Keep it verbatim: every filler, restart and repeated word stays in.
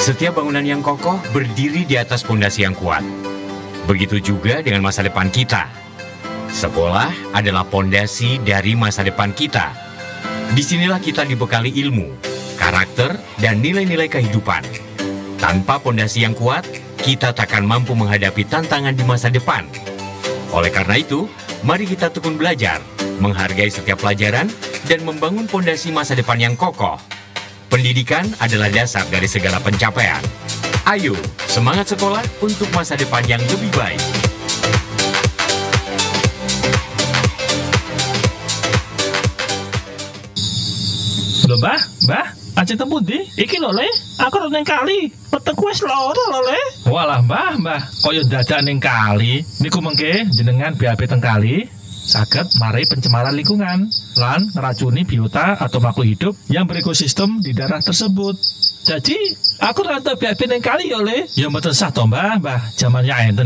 Setiap bangunan yang kokoh berdiri di atas pondasi yang kuat. Begitu juga dengan masa depan kita. Sekolah adalah pondasi dari masa depan kita. Disinilah kita dibekali ilmu, karakter, dan nilai-nilai kehidupan. Tanpa pondasi yang kuat, kita takkan mampu menghadapi tantangan di masa depan. Oleh karena itu, mari kita tekun belajar, menghargai setiap pelajaran, dan membangun pondasi masa depan yang kokoh. Pendidikan adalah dasar dari segala pencapaian. Ayo, semangat sekolah untuk masa depan yang lebih baik. Lho, Mbah, Mbah, aja temu ndi? Iki lho, Le. Aku ora ning kali. Wetengku wis lara lho, Le. Walah, Mbah, Mbah, kaya dadak ning kali. Niku mengke jenengan B A B teng kali saged marai pencemaran lingkungan lan ngeracuni biota atau makhluk hidup yang berekosistem di daerah tersebut. Jadi, aku rada B A B ning kali ya, Le. Ya mboten sah to, Mbah, Mbah. Jamannya enten